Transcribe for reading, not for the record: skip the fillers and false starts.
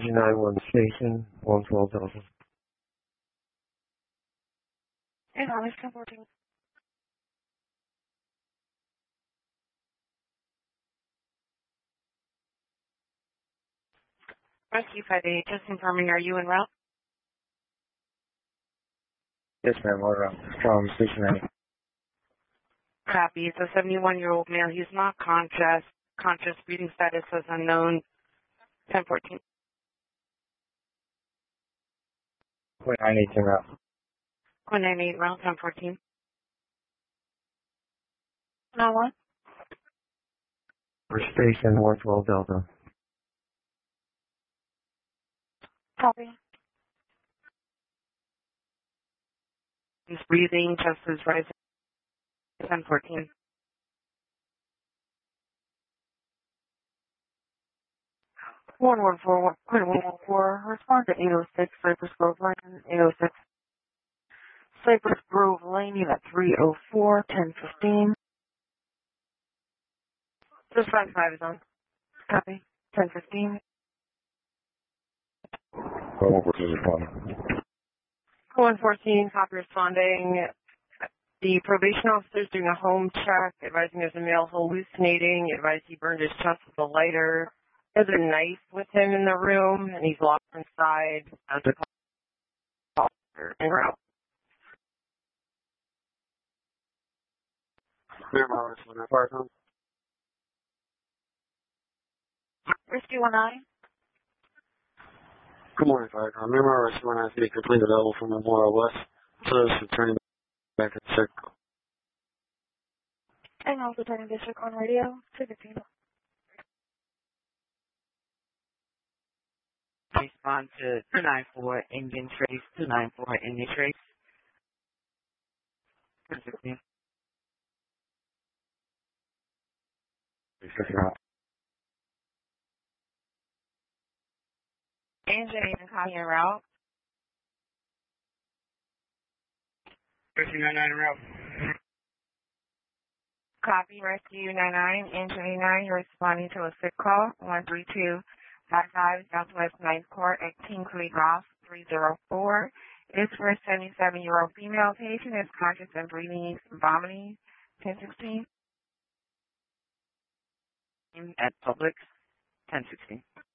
Engine 91 Station, 112 Delta. Hey, Thomas, 1014. Rescue 58, just confirming, are you en route? Yes, ma'am, we're from Station 90. Copy. It's a 71-year-old male. He's not conscious. Breathing status is unknown. 1014. Point 918 route. 198 round 1014. Now what? For Station 112 Delta. Copy. He's breathing, chest is rising. 1014. One one four respond to 806 Cypress Grove Lane, 806 Cypress Grove Lane, you got 304, 1015. Just 55 is on. Copy. 1015. What was the responding? 114, copy responding. The probation officer is doing a home check, advising there's a male hallucinating, advised he burned his chest with a lighter. There's a knife with him in the room, and he's locked inside as a call en route. Rescue 19. Good morning, Firecom. Remember, I want to be complete available from Memorial West. So this is turning back to the circle. And also turning district on radio, 215. Respond to 294 engine trace, 294 engine trace. 215. Engine and copy en route. Rescue 99 route. Copy Rescue 99, Engine 89, you're responding to a sick call, 13255 Southwest 9th Court at King Creek Ross 304. It's for a 77-year-old female patient, is conscious and breathing, vomiting, 1016. At Publix, 1016.